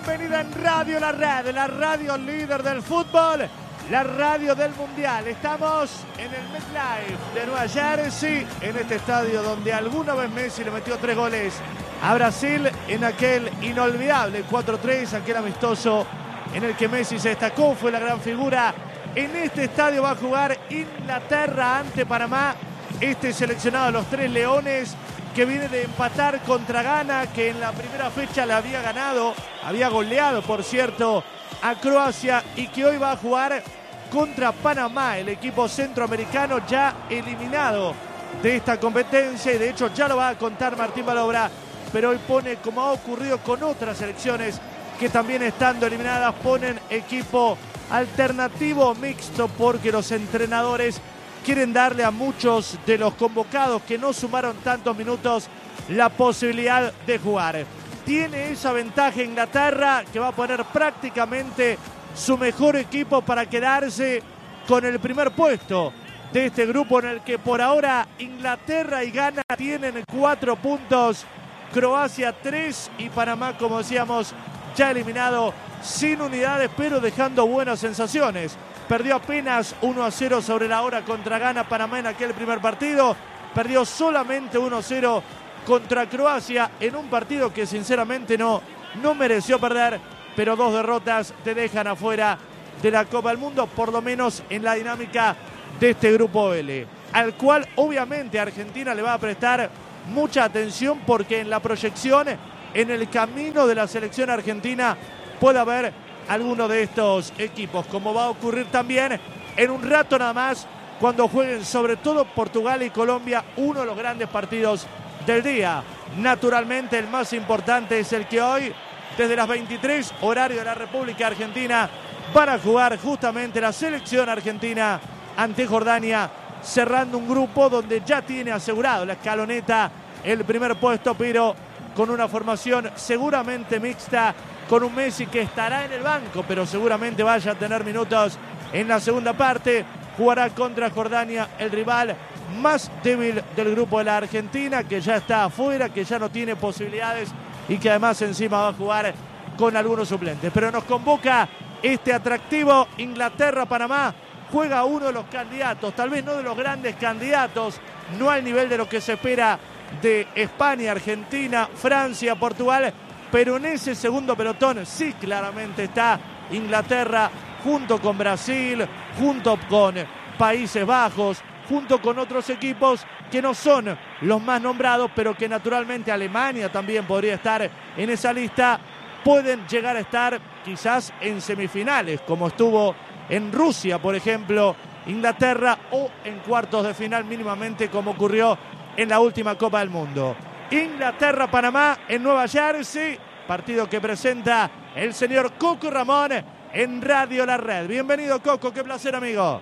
bienvenida en Radio La Red, la radio líder del fútbol, la radio del mundial. Estamos en el MetLife de Nueva Jersey, en este estadio donde alguna vez Messi le metió 3 goles a Brasil en aquel inolvidable 4-3, aquel amistoso en el que Messi se destacó, fue la gran figura. En este estadio va a jugar Inglaterra ante Panamá, este seleccionado de los 3 Leones, que viene de empatar contra Ghana, que en la primera fecha le había ganado, había goleado, por cierto, a Croacia, y que hoy va a jugar contra Panamá, el equipo centroamericano ya eliminado de esta competencia, y de hecho ya lo va a contar Martín Balobra, pero hoy pone, como ha ocurrido con otras selecciones que también estando eliminadas, ponen equipo alternativo mixto, porque los entrenadores quieren darle a muchos de los convocados que no sumaron tantos minutos la posibilidad de jugar. Tiene esa ventaja Inglaterra, que va a poner prácticamente su mejor equipo para quedarse con el primer puesto de este grupo, en el que por ahora Inglaterra y Ghana tienen 4 puntos, Croacia 3 y Panamá, como decíamos, ya eliminado sin unidades, pero dejando buenas sensaciones. Perdió apenas 1-0 sobre la hora contra Ghana. Panamá en aquel primer partido. Perdió solamente 1-0 contra Croacia en un partido que sinceramente no mereció perder, pero 2 derrotas te dejan afuera de la Copa del Mundo, por lo menos en la dinámica de este grupo L, al cual obviamente Argentina le va a prestar mucha atención, porque en la proyección, en el camino de la selección argentina, puede haber alguno de estos equipos, como va a ocurrir también en un rato nada más, cuando jueguen sobre todo Portugal y Colombia, uno de los grandes partidos del día. Naturalmente el más importante es el que hoy, desde las 23, horario de la República Argentina, van a jugar justamente la selección argentina ante Jordania, cerrando un grupo donde ya tiene asegurado la escaloneta el primer puesto, pero con una formación seguramente mixta, con un Messi que estará en el banco, pero seguramente vaya a tener minutos en la segunda parte. Jugará contra Jordania, el rival más débil del grupo de la Argentina, que ya está afuera, que ya no tiene posibilidades y que además encima va a jugar con algunos suplentes. Pero nos convoca este atractivo Inglaterra-Panamá. Juega uno de los candidatos, tal vez no de los grandes candidatos, no al nivel de lo que se espera de España, Argentina, Francia, Portugal, pero en ese segundo pelotón sí claramente está Inglaterra, junto con Brasil, junto con Países Bajos, junto con otros equipos que no son los más nombrados, pero que naturalmente Alemania también podría estar en esa lista. Pueden llegar a estar quizás en semifinales, como estuvo en Rusia, por ejemplo, Inglaterra, o en cuartos de final mínimamente, como ocurrió en la última Copa del Mundo. Inglaterra-Panamá en Nueva Jersey, partido que presenta el señor Coco Ramón en Radio La Red. Bienvenido, Coco, qué placer, amigo.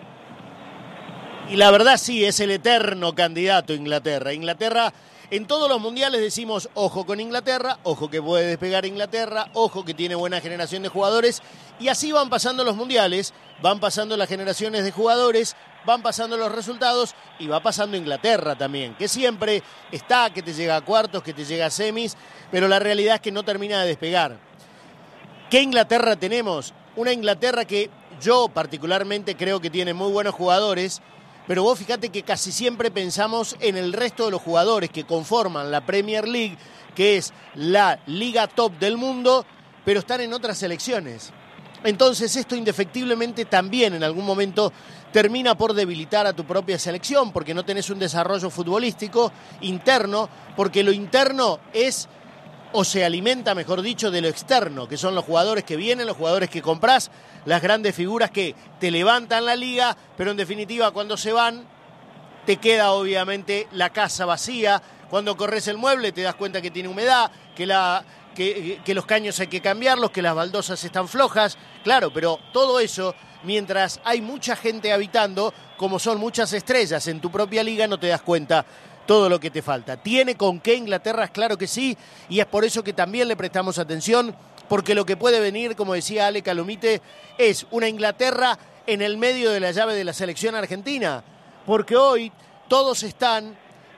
Y la verdad sí, es el eterno candidato Inglaterra. Inglaterra, en todos los mundiales decimos, ojo con Inglaterra, ojo que puede despegar Inglaterra, ojo que tiene buena generación de jugadores, y así van pasando los mundiales, van pasando las generaciones de jugadores, van pasando los resultados, y va pasando Inglaterra también, que siempre está, que te llega a cuartos, que te llega a semis, pero la realidad es que no termina de despegar. ¿Qué Inglaterra tenemos? Una Inglaterra que yo particularmente creo que tiene muy buenos jugadores, pero vos fíjate que casi siempre pensamos en el resto de los jugadores que conforman la Premier League, que es la liga top del mundo, pero están en otras selecciones. Entonces esto indefectiblemente también en algún momento termina por debilitar a tu propia selección, porque no tenés un desarrollo futbolístico interno, porque lo interno es, o se alimenta, mejor dicho, de lo externo, que son los jugadores que vienen, los jugadores que comprás, las grandes figuras que te levantan la liga, pero en definitiva cuando se van te queda obviamente la casa vacía. Cuando corres el mueble te das cuenta que tiene humedad, que los caños hay que cambiarlos, que las baldosas están flojas. Claro, pero todo eso, mientras hay mucha gente habitando, como son muchas estrellas en tu propia liga, no te das cuenta todo lo que te falta. ¿Tiene con qué Inglaterra? Claro que sí, y es por eso que también le prestamos atención, porque lo que puede venir, como decía Ale Calomite, es una Inglaterra en el medio de la llave de la selección argentina, porque hoy todos están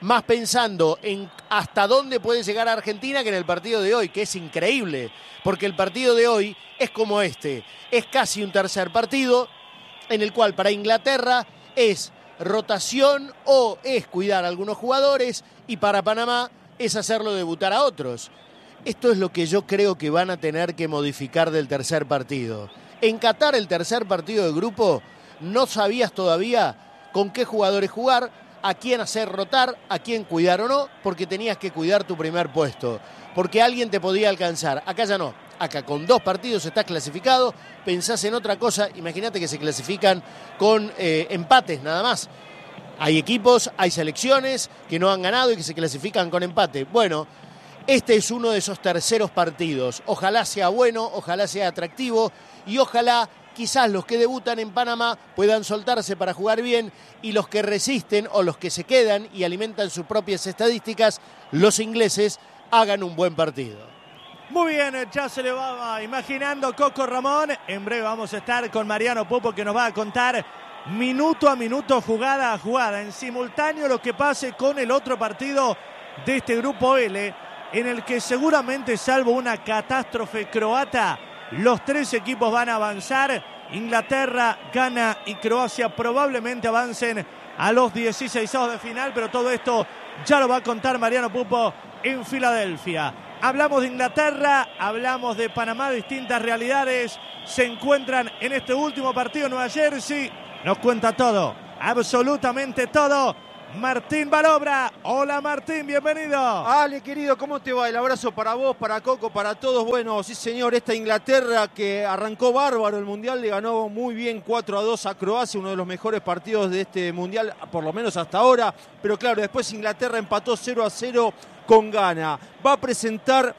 más pensando en hasta dónde puede llegar Argentina que en el partido de hoy, que es increíble, porque el partido de hoy es como este, es casi un tercer partido en el cual para Inglaterra es rotación o es cuidar a algunos jugadores y para Panamá es hacerlo debutar a otros. Esto es lo que yo creo que van a tener que modificar del tercer partido. En Qatar, el tercer partido de grupo, no sabías todavía con qué jugadores jugar, a quién hacer rotar, a quién cuidar o no, porque tenías que cuidar tu primer puesto, porque alguien te podía alcanzar. Acá ya no. Acá con 2 partidos estás clasificado, pensás en otra cosa, imagínate que se clasifican con empates nada más. Hay equipos, hay selecciones que no han ganado y que se clasifican con empate. Bueno, este es uno de esos terceros partidos. Ojalá sea bueno, ojalá sea atractivo y ojalá quizás los que debutan en Panamá puedan soltarse para jugar bien y los que resisten o los que se quedan y alimentan sus propias estadísticas, los ingleses, hagan un buen partido. Muy bien, ya se le va imaginando Coco Ramón. En breve vamos a estar con Mariano Pupo, que nos va a contar minuto a minuto, jugada a jugada, en simultáneo lo que pase con el otro partido de este grupo L, en el que seguramente, salvo una catástrofe croata, los 3 equipos van a avanzar. Inglaterra, Ghana y Croacia probablemente avancen a los 16avos de final, pero todo esto ya lo va a contar Mariano Pupo en Filadelfia. Hablamos de Inglaterra, hablamos de Panamá, distintas realidades se encuentran en este último partido en Nueva Jersey. Nos cuenta todo, absolutamente todo, Martín Balobra. Hola Martín, bienvenido. Ale, querido, ¿cómo te va? El abrazo para vos, para Coco, para todos. Bueno, sí señor, esta Inglaterra que arrancó bárbaro el Mundial, le ganó muy bien 4-2 a Croacia, uno de los mejores partidos de este Mundial, por lo menos hasta ahora. Pero claro, después Inglaterra empató 0-0 con Ghana. Va a presentar...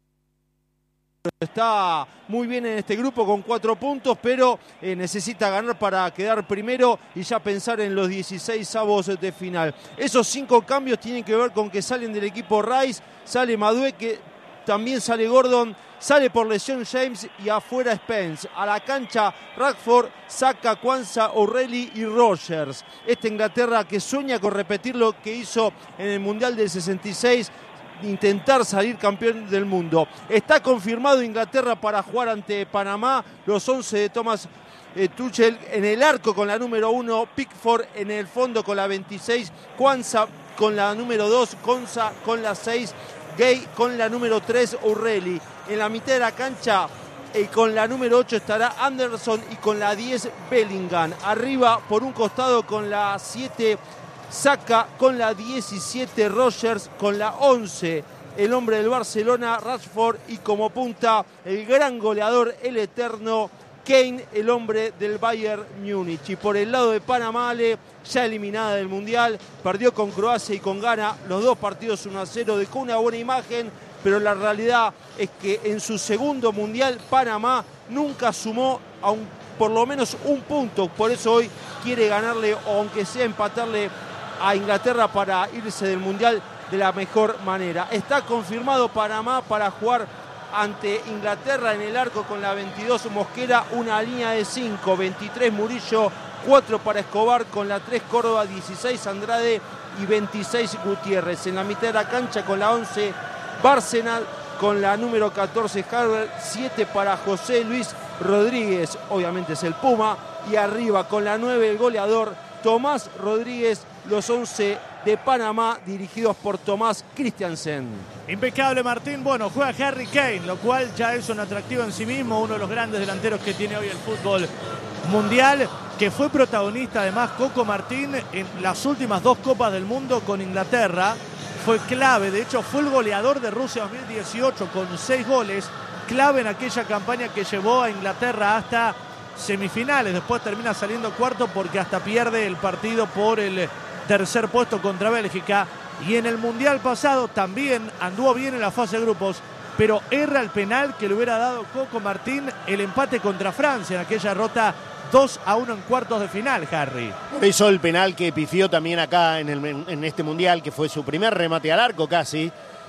Está muy bien en este grupo con 4 puntos, pero necesita ganar para quedar primero y ya pensar en los 16avos de final. Esos 5 cambios tienen que ver con que salen del equipo Rice, sale Madueke, también sale Gordon, sale por lesión James y afuera Spence. A la cancha Rashford, Saka, Kwanza, O'Reilly y Rogers. Esta Inglaterra que sueña con repetir lo que hizo en el Mundial del 66, intentar salir campeón del mundo. Está confirmado Inglaterra para jugar ante Panamá. Los 11 de Thomas Tuchel en el arco con la número 1, Pickford en el fondo con la 26, Kwanza con la número 2, Konsa con la 6, Gay con la número 3, O'Reilly. En la mitad de la cancha con la número 8 estará Anderson y con la 10 Bellingham. Arriba por un costado con la 7 Saka, con la 17 Rogers, con la 11 el hombre del Barcelona Rashford y como punta el gran goleador, el eterno Kane, el hombre del Bayern Múnich. Y por el lado de Panamá, ya eliminada del Mundial, perdió con Croacia y con Ghana, los 2 partidos 1-0, dejó una buena imagen, pero la realidad es que en su segundo Mundial Panamá nunca sumó por lo menos un punto, por eso hoy quiere ganarle o aunque sea empatarle a Inglaterra para irse del Mundial de la mejor manera. Está confirmado Panamá para jugar ante Inglaterra en el arco con la 22 Mosquera, una línea de 5, 23 Murillo, 4 para Escobar, con la 3 Córdoba, 16 Andrade y 26 Gutiérrez. En la mitad de la cancha con la 11 Bárcena, con la número 14 Harvard, 7 para José Luis Rodríguez, obviamente es el Puma, y arriba con la 9 el goleador Tomás Rodríguez, los 11 de Panamá dirigidos por Tomás Christiansen. Impecable Martín, bueno, juega Harry Kane, lo cual ya es un atractivo en sí mismo, uno de los grandes delanteros que tiene hoy el fútbol mundial, que fue protagonista además Coco Martín en las últimas 2 Copas del Mundo con Inglaterra, fue clave, de hecho fue el goleador de Rusia 2018 con 6 goles, clave en aquella campaña que llevó a Inglaterra hasta semifinales, después termina saliendo cuarto porque hasta pierde el partido por el tercer puesto contra Bélgica, y en el Mundial pasado también anduvo bien en la fase de grupos, pero erra el penal que le hubiera dado Coco Martín el empate contra Francia en aquella derrota 2-1 en cuartos de final, Harry. Hizo el penal que pifió también acá en este Mundial, que fue su primer remate al arco casi,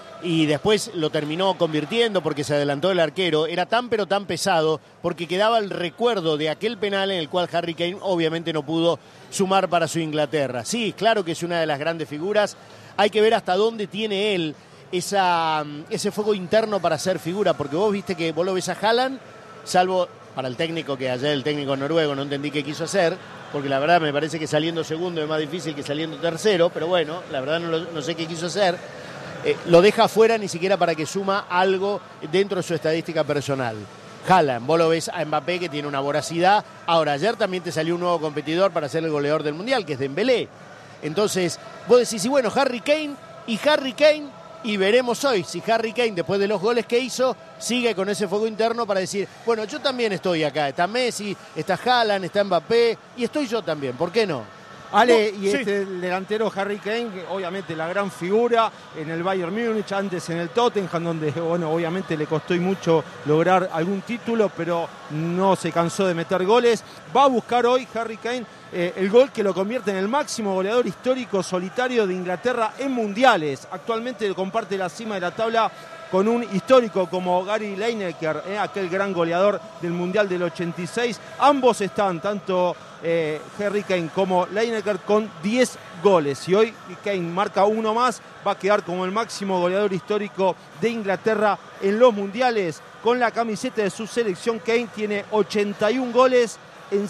y después lo terminó convirtiendo porque se adelantó el arquero. Era tan pero tan pesado porque quedaba el recuerdo de aquel penal en el cual Harry Kane obviamente no pudo sumar para su Inglaterra. Sí, claro que es una de las grandes figuras. hay que ver hasta dónde tiene él ese fuego interno para hacer figura, porque vos viste que vos lo ves a Haaland, salvo para el técnico, que ayer el técnico noruego no entendí qué quiso hacer, porque la verdad me parece que saliendo segundo es más difícil que saliendo tercero, pero bueno, la verdad no sé qué quiso hacer. Lo deja afuera ni siquiera para que suma algo dentro de su estadística personal. Haaland, vos lo ves a Mbappé, que tiene una voracidad. Ahora, ayer también te salió un nuevo competidor para ser el goleador del Mundial, que es Dembélé. Entonces, vos decís, y bueno, Harry Kane, y veremos hoy si Harry Kane, después de los goles que hizo, sigue con ese fuego interno para decir, bueno, yo también estoy acá. Está Messi, está Haaland, está Mbappé, y estoy yo también, ¿por qué no? Ale, y sí. el delantero Harry Kane, que obviamente la gran figura en el Bayern Múnich, antes en el Tottenham, donde bueno, obviamente le costó mucho lograr algún título, pero no se cansó de meter goles. Va a buscar hoy Harry Kane el gol que lo convierte en el máximo goleador histórico solitario de Inglaterra en mundiales. Actualmente comparte la cima de la tabla con un histórico como Gary Lineker, aquel gran goleador del Mundial del 86. Ambos están, tanto Harry Kane como Lineker, con 10 goles. Y hoy Kane marca uno más, va a quedar como el máximo goleador histórico de Inglaterra en los mundiales. Con la camiseta de su selección, Kane tiene 81 goles en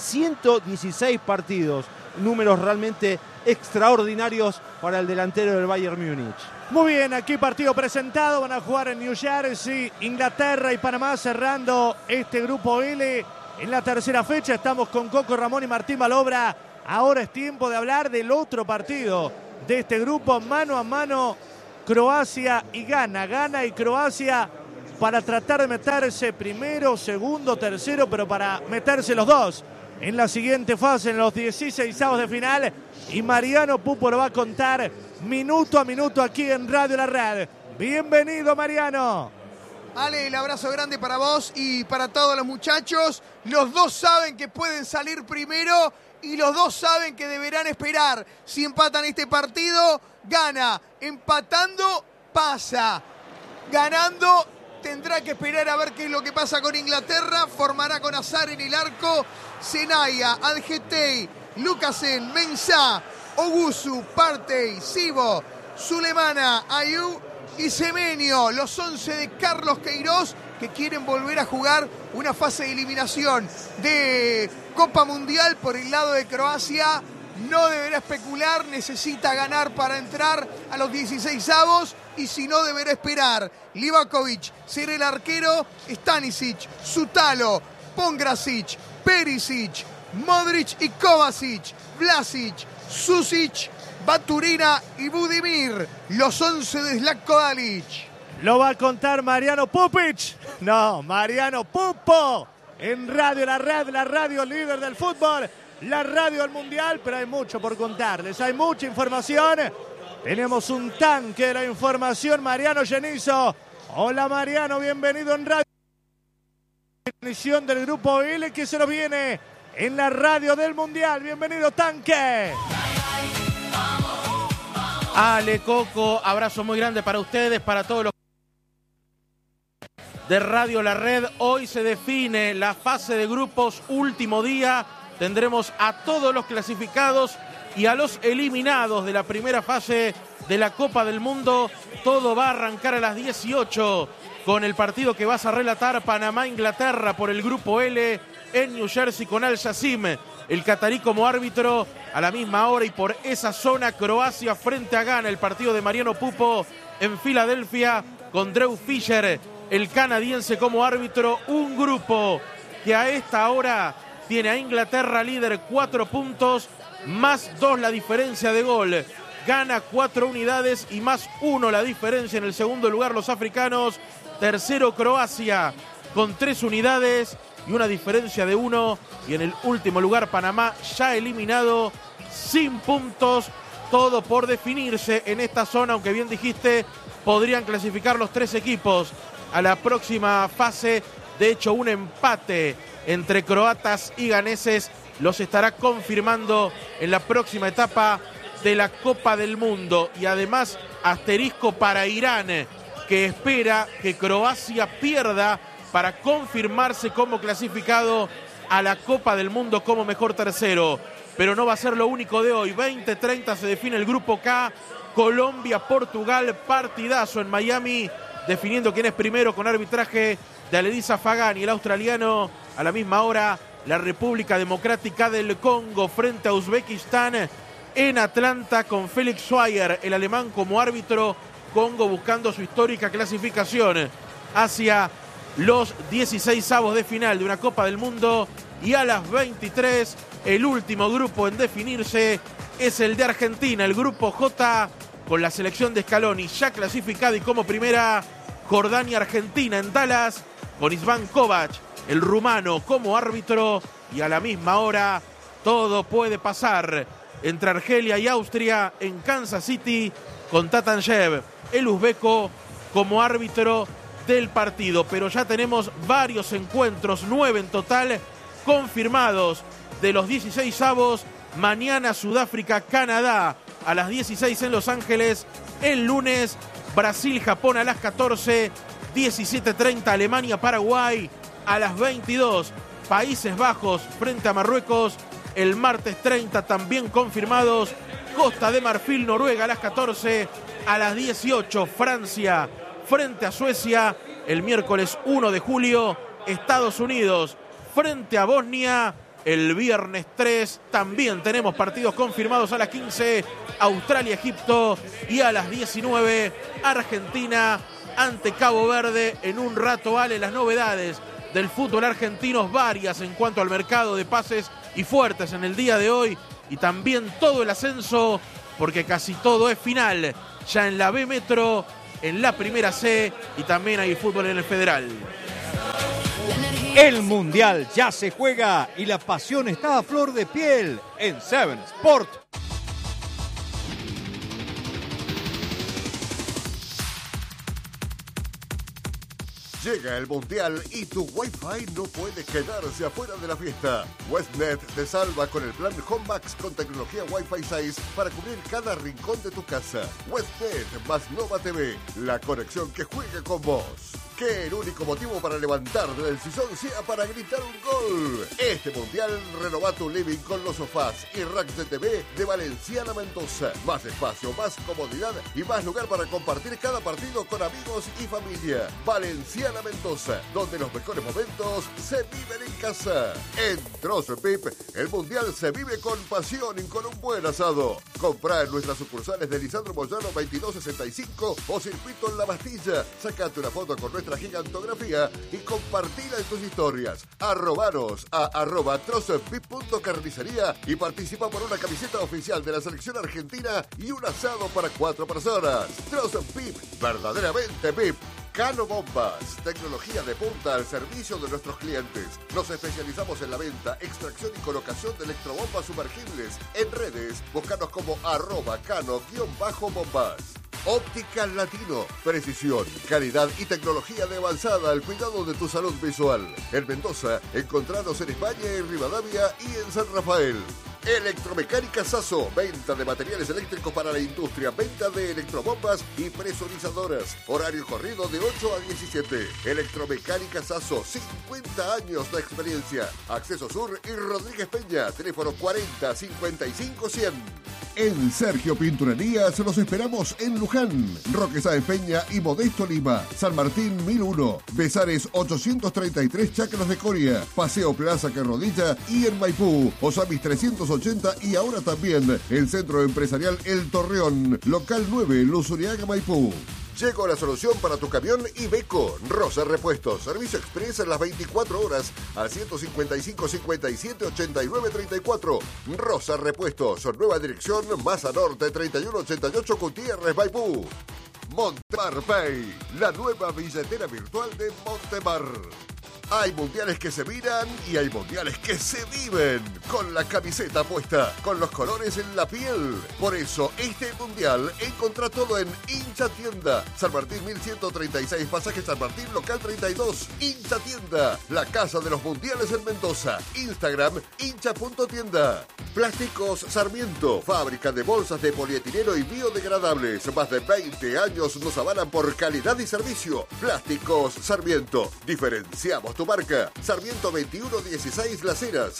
116 partidos. Números realmente extraordinarios para el delantero del Bayern Múnich. Muy bien, aquí partido presentado, van a jugar en New Jersey, Inglaterra y Panamá cerrando este grupo L en la tercera fecha. Estamos con Coco Ramón y Martín Malobra. Ahora es tiempo de hablar del otro partido de este grupo, mano a mano, Croacia y Ghana. Ghana y Croacia para tratar de meterse primero, segundo, tercero, pero para meterse los dos en la siguiente fase, en los 16avos de final. Y Mariano Pupo lo va a contar minuto a minuto aquí en Radio La Red. Bienvenido, Mariano. Ale, el abrazo grande para vos y para todos los muchachos. Los dos saben que pueden salir primero y los dos saben que deberán esperar. Si empatan este partido, gana. Empatando, pasa. Ganando, tendrá que esperar a ver qué es lo que pasa con Inglaterra. Formará con Azar en el arco Senaya, Adjetey, Lukasen, Mensah, Ogusu, Partey, Sibo, Sulemana, Ayew y Semenyo, los 11 de Carlos Queiroz, que quieren volver a jugar una fase de eliminación de Copa Mundial por el lado de Croacia. No deberá especular, necesita ganar para entrar a los 16avos y si no deberá esperar. Livakovic será el arquero, Stanisic, Sutalo, Pongracic, Perisic, Modric y Kovacic, Vlasic, Susic, Baturina y Budimir, los 11 de Zlatko Dalic. Lo va a contar Mariano Pupic. No, Mariano Pupo. En Radio La Red, la radio líder del fútbol, la radio del mundial, pero hay mucho por contarles, hay mucha información. Tenemos un tanque de la información, Mariano Genizo. Hola Mariano, bienvenido en Radio. Definición del grupo L que se nos viene en la radio del mundial. Bienvenido, tanque. Ale, Coco, abrazo muy grande para ustedes, para todos los de Radio La Red. Hoy se define la fase de grupos, último día. Tendremos a todos los clasificados y a los eliminados de la primera fase de la Copa del Mundo. Todo va a arrancar a las 18 con el partido que vas a relatar, Panamá-Inglaterra por el grupo L en New Jersey con Al Jassim, el catarí como árbitro. A la misma hora y por esa zona, Croacia frente a Ghana, el partido de Mariano Pupo en Filadelfia con Drew Fisher, el canadiense como árbitro. Un grupo que a esta hora tiene a Inglaterra líder 4 puntos, más 2 la diferencia de gol. Gana 4 unidades y más 1 la diferencia en el segundo lugar los africanos. Tercero Croacia con 3 unidades y una diferencia de 1. Y en el último lugar Panamá, ya eliminado, sin puntos. Todo por definirse en esta zona, aunque bien dijiste, podrían clasificar los 3 equipos a la próxima fase. De hecho, un empate entre croatas y ganeses los estará confirmando en la próxima etapa de la Copa del Mundo. Y además, asterisco para Irán, que espera que Croacia pierda para confirmarse como clasificado a la Copa del Mundo como mejor tercero. pero no va a ser lo único de hoy. 20:30 se define el grupo K, Colombia-Portugal, partidazo en Miami, definiendo quién es primero con arbitraje de Aledisa Fagani, el australiano. A la misma hora, la República Democrática del Congo frente a Uzbekistán en Atlanta con Felix Schweier, el alemán, como árbitro. Congo buscando su histórica clasificación hacia los 16avos de final de una Copa del Mundo. Y a las 23, el último grupo en definirse es el de Argentina, el grupo J, con la selección de Scaloni ya clasificada y como primera Jordania-Argentina en Dallas, con Isvan Kovac, el rumano, como árbitro. Y a la misma hora todo puede pasar entre Argelia y Austria en Kansas City, con Tatanyev, el uzbeco, como árbitro del partido. Pero ya tenemos varios encuentros, 9 en total, confirmados de los 16avos. Mañana Sudáfrica-Canadá a las 16 en Los Ángeles. El lunes Brasil-Japón a las 14. 17:30 Alemania-Paraguay. A las 22 Países Bajos frente a Marruecos. El martes 30 también confirmados Costa de Marfil, Noruega a las 14. A las 18 Francia frente a Suecia. El miércoles 1 de julio Estados Unidos frente a Bosnia. El viernes 3 también tenemos partidos confirmados a las 15. Australia-Egipto. Y a las 19 Argentina ante Cabo Verde. En un rato, Ale, las novedades del fútbol argentino, varias en cuanto al mercado de pases y fuertes en el día de hoy. Y también todo el ascenso, porque casi todo es final. Ya en la B Metro, en la Primera C, y también hay fútbol en el Federal. El Mundial ya se juega y la pasión está a flor de piel en 7 Sport. Llega el Mundial y tu Wi-Fi no puede quedarse afuera de la fiesta. Westnet te salva con el plan Home Max con tecnología Wi-Fi 6 para cubrir cada rincón de tu casa. Westnet más Nova TV, la conexión que juega con vos. Que el único motivo para levantar del sillón sea para gritar un gol. Este Mundial renova tu living con los sofás y racks de TV de Valenciana Mendoza. Más espacio, más comodidad y más lugar para compartir cada partido con amigos y familia. Valenciana Mendoza, donde los mejores momentos se viven en casa. En Trozo Pip, el Mundial se vive con pasión y con un buen asado. Comprá en nuestras sucursales de Lisandro Moyano 2265 o Circuito en La Bastilla. Sacate una foto con nuestra gigantografía y compartila en tus historias. Arrobanos a @trozopip.carnicería y participa por una camiseta oficial de la selección argentina y un asado para 4 personas. Trozo Pip, verdaderamente Pip. Cano Bombas, tecnología de punta al servicio de nuestros clientes. Nos especializamos en la venta, extracción y colocación de electrobombas sumergibles. En redes, búscanos como @cano_bombas. Óptica Latino, precisión, calidad y tecnología de avanzada al cuidado de tu salud visual. En Mendoza, encontrados en España, en Rivadavia y en San Rafael. Electromecánica Sasso, venta de materiales eléctricos para la industria, venta de electrobombas y presurizadoras. Horario corrido de 8 a 17. Electromecánica Sasso, 50 años de experiencia. Acceso Sur y Rodríguez Peña, teléfono 40 55 100. En Sergio Pinturerías los esperamos en Luján, Roque Sáenz Peña y Modesto Lima, San Martín 1001, Besares 833 Chacras de Coria, Paseo Plaza Carrodilla y en Maipú, Osamis 380 y ahora también el Centro Empresarial El Torreón, local 9, Luzuriaga, Maipú. Llegó la solución para tu camión Iveco. Rosa Repuestos. Servicio express en las 24 horas al 155 57 89 34. Rosa Repuestos. Nueva dirección, Maza Norte 3188 Gutiérrez, Maipú. Montemar Pay. La nueva billetera virtual de Montemar. Hay mundiales que se miran y hay mundiales que se viven. Con la camiseta puesta, con los colores en la piel. Por eso, este mundial encontrá todo en Hincha Tienda. San Martín 1136, pasaje San Martín, local 32. Hincha Tienda, la casa de los mundiales en Mendoza. Instagram, hincha.tienda. Plásticos Sarmiento, fábrica de bolsas de polietileno y biodegradables. Más de 20 años nos avalan por calidad y servicio. Plásticos Sarmiento. Diferenciamos tu marca. Sarmiento 2116 Las Heras,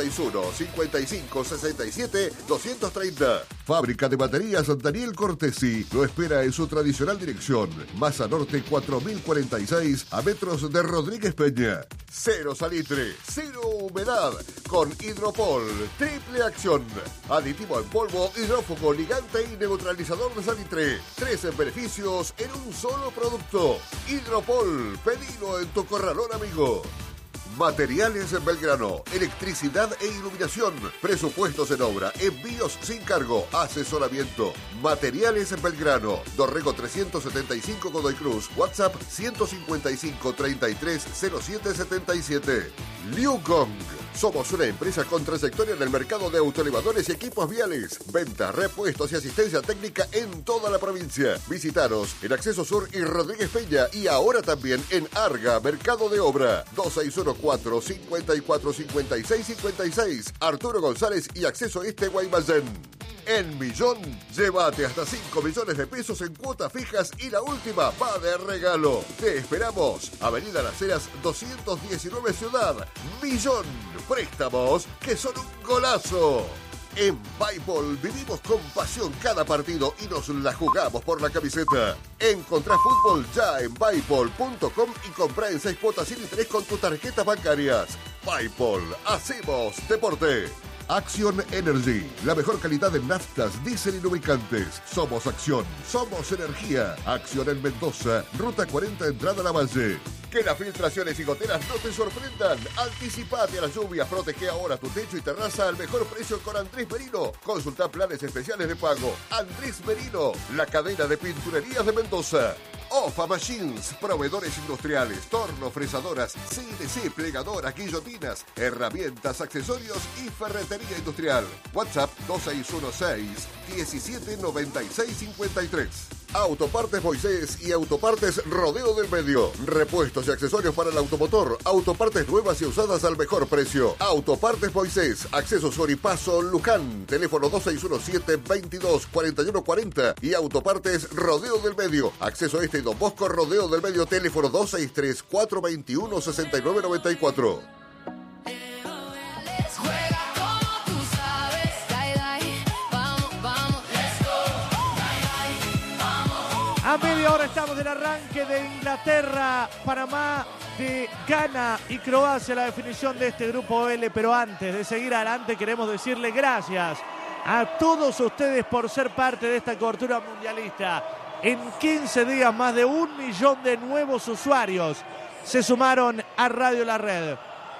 261-5567-230. Fábrica de baterías Daniel Cortesi lo espera en su tradicional dirección. Masa Norte 4046 a metros de Rodríguez Peña. Cero salitre, cero humedad. Con Hidropol, triple acción. Aditivo en polvo, hidrófugo, ligante y neutralizador de salitre. 13 beneficios en un solo producto. Hidropol, pedilo en tu corralón amigo. Materiales en Belgrano, electricidad e iluminación, presupuestos en obra, envíos sin cargo, asesoramiento. Materiales en Belgrano, Dorrego 375 Godoy Cruz, WhatsApp 155 33 07 77. Liu Gong, somos una empresa con trayectoria en el mercado de autoelevadores y equipos viales. Ventas, repuestos y asistencia técnica en toda la provincia. Visitaros en Acceso Sur y Rodríguez Peña y ahora también en Arga, Mercado de Obra. 2614-545656. Arturo González y Acceso Este Guaymallén. En Millón, llévate hasta 5 millones de pesos en cuotas fijas y la última va de regalo. Te esperamos. Avenida Las Heras 219 Ciudad. Millón. Préstamos que son un golazo. En Paintball vivimos con pasión cada partido y nos la jugamos por la camiseta. Encontrá fútbol ya en paintball.com y comprá en 6 cuotas sin interés con tus tarjetas bancarias. Paintball, hacemos deporte. Action Energy, la mejor calidad en naftas, diésel y lubricantes. Somos Acción, somos energía. Acción en Mendoza, Ruta 40, entrada a la Valle. Que las filtraciones y goteras no te sorprendan. Anticipate a las lluvias, protege ahora tu techo y terraza al mejor precio con Andrés Merino. Consulta planes especiales de pago. Andrés Merino, la cadena de pinturerías de Mendoza. OFA Machines, proveedores industriales, tornos, fresadoras, CNC, plegadoras, guillotinas, herramientas, accesorios y ferretería industrial. WhatsApp 2616-179653. Autopartes Moisés y Autopartes Rodeo del Medio. Repuestos y accesorios para el automotor. Autopartes nuevas y usadas al mejor precio. Autopartes Moisés. Acceso Sur y Paso Luján. Teléfono 2617-224140. Y Autopartes Rodeo del Medio. Acceso Este y Don Bosco Rodeo del Medio. Teléfono 263-421-6994. A media hora estamos del arranque de Inglaterra, Panamá, de Ghana y Croacia, la definición de este grupo L. Pero antes de seguir adelante queremos decirle gracias a todos ustedes por ser parte de esta cobertura mundialista. En 15 días más de 1 millón de nuevos usuarios se sumaron a Radio La Red.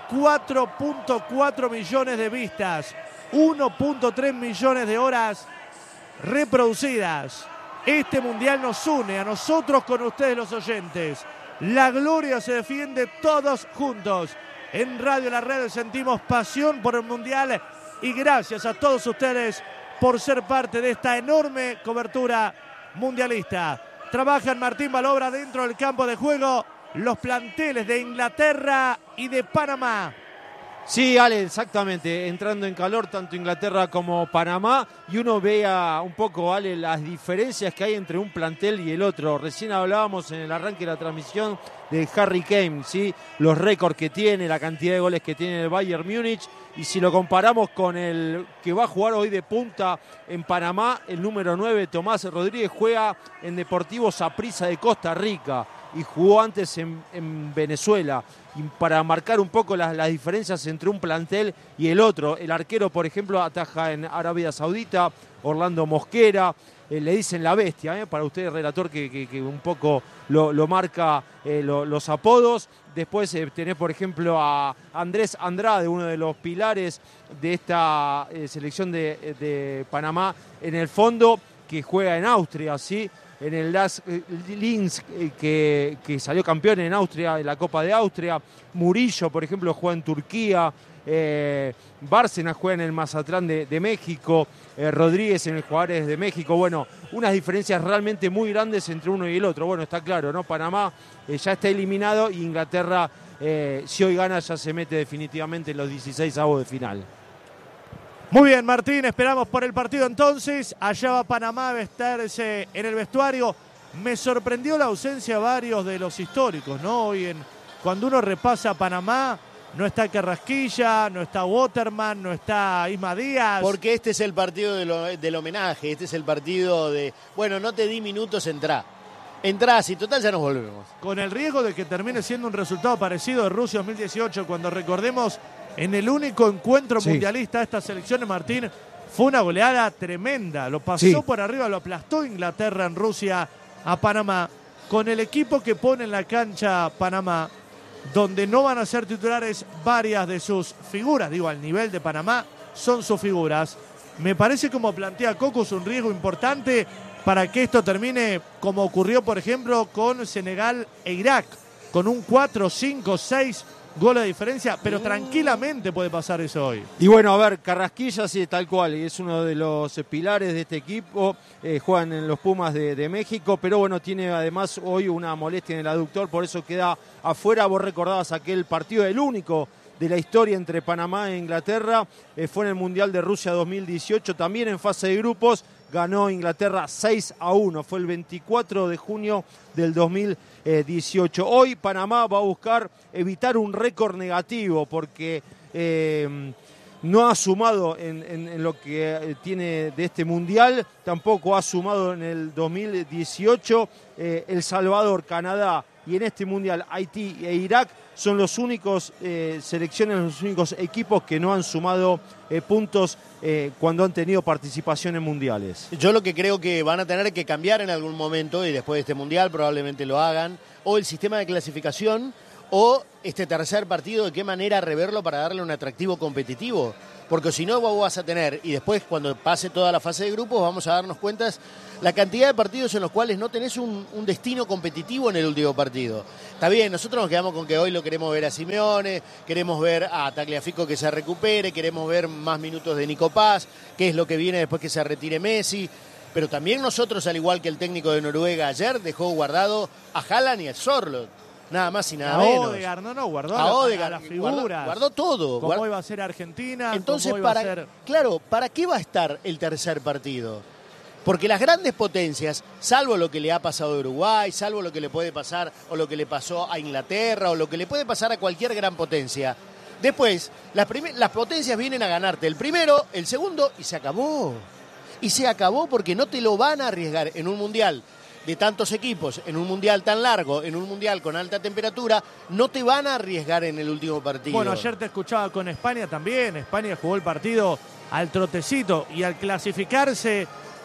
4.4 millones de vistas, 1.3 millones de horas reproducidas. Este mundial nos une a nosotros con ustedes los oyentes. La gloria se defiende todos juntos. En Radio La Red sentimos pasión por el mundial y gracias a todos ustedes por ser parte de esta enorme cobertura mundialista. Trabajan Martín Balobra dentro del campo de juego los planteles de Inglaterra y de Panamá. Sí, Ale, exactamente, entrando en calor tanto Inglaterra como Panamá y uno vea un poco, Ale, las diferencias que hay entre un plantel y el otro. Recién hablábamos en el arranque de la transmisión de Harry Kane, ¿sí? Los récords que tiene, la cantidad de goles que tiene el Bayern Múnich, y si lo comparamos con el que va a jugar hoy de punta en Panamá, el número 9, Tomás Rodríguez, juega en Deportivo Saprissa de Costa Rica y jugó antes en Venezuela. Y para marcar un poco las diferencias entre un plantel y el otro, el arquero, por ejemplo, ataja en Arabia Saudita, Orlando Mosquera, le dicen la bestia, para usted, relator, que un poco lo marca los apodos. Después tenés, por ejemplo, a Andrés Andrade, uno de los pilares de esta selección de Panamá en el fondo, que juega en Austria, ¿sí? En el Las Linz, que salió campeón en Austria, en la Copa de Austria. Murillo, por ejemplo, juega en Turquía. Bárcenas juega en el Mazatlán de México. Rodríguez en el Juárez de México. Bueno, unas diferencias realmente muy grandes entre uno y el otro. Bueno, está claro, ¿no? Panamá ya está eliminado y Inglaterra, si hoy gana, ya se mete definitivamente en los 16avos de final. Muy bien, Martín, esperamos por el partido entonces. Allá va Panamá a vestirse en el vestuario. Me sorprendió la ausencia de varios de los históricos, ¿no? Hoy cuando uno repasa Panamá, no está Carrasquilla, no está Waterman, no está Isma Díaz. Porque este es el partido del homenaje, este es el partido de, bueno, no te di minutos, entrás y total ya nos volvemos. Con el riesgo de que termine siendo un resultado parecido de Rusia 2018, cuando recordemos en el único encuentro mundialista de estas selecciones, Martín, fue una goleada tremenda. Lo pasó por arriba, lo aplastó Inglaterra en Rusia a Panamá. Con el equipo que pone en la cancha Panamá, donde no van a ser titulares varias de sus figuras, digo, al nivel de Panamá, son sus figuras. Me parece, como plantea Cocos, un riesgo importante para que esto termine como ocurrió, por ejemplo, con Senegal e Irak, con un 4, 5, 6 goles de diferencia, pero tranquilamente puede pasar eso hoy. Y bueno, a ver, Carrasquilla sí, tal cual, y es uno de los pilares de este equipo, juegan en los Pumas de México, pero bueno, tiene además hoy una molestia en el aductor, por eso queda afuera. Vos recordabas aquel partido, el único de la historia entre Panamá e Inglaterra, fue en el Mundial de Rusia 2018, también en fase de grupos, ganó Inglaterra 6-1, fue el 24 de junio del 2018. Hoy Panamá va a buscar evitar un récord negativo porque no ha sumado en lo que tiene de este Mundial, tampoco ha sumado en el 2018. El Salvador, Canadá y en este Mundial Haití e Irak son los únicos selecciones, los únicos equipos que no han sumado puntos cuando han tenido participación en mundiales. Yo lo que creo que van a tener que cambiar en algún momento, y después de este mundial probablemente lo hagan, o el sistema de clasificación, o este tercer partido, de qué manera reverlo para darle un atractivo competitivo. Porque si no, vos vas a tener, y después cuando pase toda la fase de grupos, vamos a darnos cuenta la cantidad de partidos en los cuales no tenés un destino competitivo en el último partido. Está bien, nosotros nos quedamos con que hoy lo queremos ver a Simeone, queremos ver a Tagliafico que se recupere, queremos ver más minutos de Nico Paz, qué es lo que viene después que se retire Messi. Pero también nosotros, al igual que el técnico de Noruega ayer, dejó guardado a Haaland y a Sorloth. Nada más y nada menos. Odegaard, guardó a Odegaard, las figuras. Guardó todo. ¿Cómo iba a ser Argentina? Entonces, ¿Cómo iba a ser? Claro, ¿para qué va a estar el tercer partido? Porque las grandes potencias, salvo lo que le ha pasado a Uruguay, salvo lo que le puede pasar o lo que le pasó a Inglaterra o lo que le puede pasar a cualquier gran potencia, después las potencias vienen a ganarte el primero, el segundo y se acabó. Y se acabó porque no te lo van a arriesgar en un mundial de tantos equipos, en un mundial tan largo, en un mundial con alta temperatura, no te van a arriesgar en el último partido. Bueno, ayer te escuchaba con España también. España jugó el partido al trotecito y al clasificarse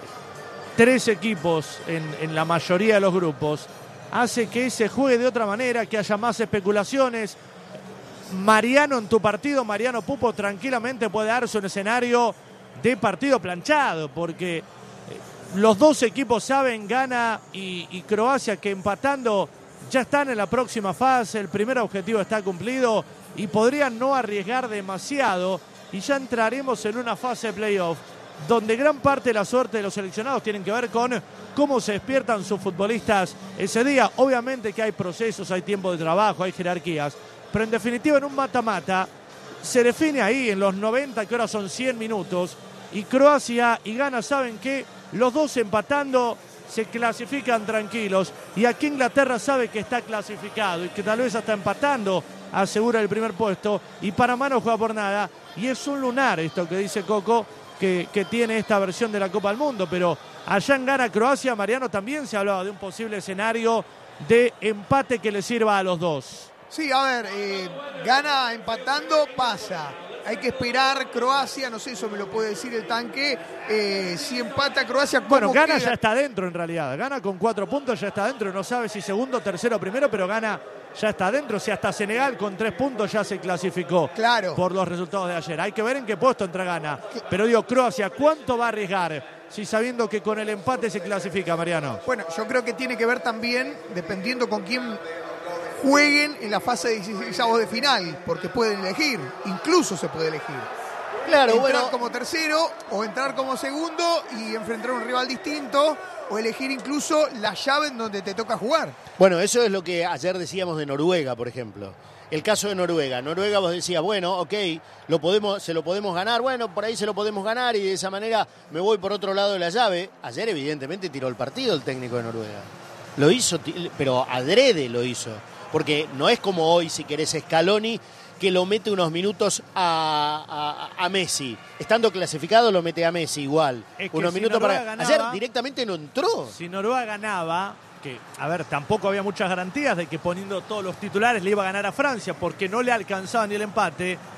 3 equipos en la mayoría de los grupos, hace que se juegue de otra manera, que haya más especulaciones. Mariano en tu partido, Mariano Pupo, tranquilamente puede darse un escenario de partido planchado, porque los dos equipos saben, Ghana y Croacia, que empatando ya están en la próxima fase, el primer objetivo está cumplido y podrían no arriesgar demasiado y ya entraremos en una fase de playoff donde gran parte de la suerte de los seleccionados tienen que ver con cómo se despiertan sus futbolistas ese día. Obviamente que hay procesos, hay tiempo de trabajo, hay jerarquías, pero en definitiva en un mata-mata se define ahí en los 90, que ahora son 100 minutos, y Croacia y Ghana saben que los dos empatando se clasifican tranquilos, y aquí Inglaterra sabe que está clasificado y que tal vez hasta empatando asegura el primer puesto, y Panamá no juega por nada, y es un lunar esto que dice Coco, que tiene esta versión de la Copa del Mundo. Pero allá en Ghana, Croacia, Mariano, también se hablaba de un posible escenario de empate que le sirva a los dos. Sí, a ver, Ghana empatando pasa. Hay que esperar Croacia, no sé, eso me lo puede decir el tanque. Si empata Croacia, ¿cómo bueno, Ghana queda? Ya está dentro en realidad. Ghana con 4 puntos ya está dentro. No sabe si segundo, tercero o primero, pero Ghana ya está dentro. Si hasta Senegal con 3 puntos ya se clasificó. Claro. Por los resultados de ayer. Hay que ver en qué puesto entra Ghana. Pero digo, Croacia, ¿cuánto va a arriesgar? Si sabiendo que con el empate se clasifica, Mariano. Bueno, yo creo que tiene que ver también, dependiendo con quién jueguen en la fase de 16avos de final, porque pueden elegir, incluso se puede elegir. Claro, entrar como tercero o entrar como segundo y enfrentar a un rival distinto, o elegir incluso la llave en donde te toca jugar. Bueno, eso es lo que ayer decíamos de Noruega, por ejemplo. el caso de Noruega. Noruega vos decías, bueno, ok, se lo podemos ganar, bueno, por ahí se lo podemos ganar y de esa manera me voy por otro lado de la llave. Ayer evidentemente tiró el partido el técnico de Noruega. Lo hizo, pero adrede lo hizo. Porque no es como hoy, si querés, Scaloni, que lo mete unos minutos a Messi. Estando clasificado lo mete a Messi igual. Es que unos si minutos Noruega para... ganaba, Ayer directamente no entró. Si Noruega ganaba, que, a ver, tampoco había muchas garantías de que poniendo todos los titulares le iba a ganar a Francia, porque no le alcanzaba ni el empate.